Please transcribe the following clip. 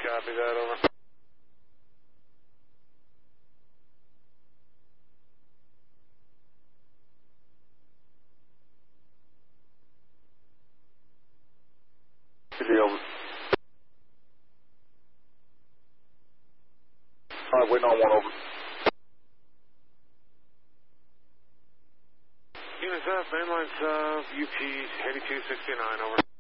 Copy that, over. Over. All right, waiting on one, over. Units up, mainline sub, UP 8269, over.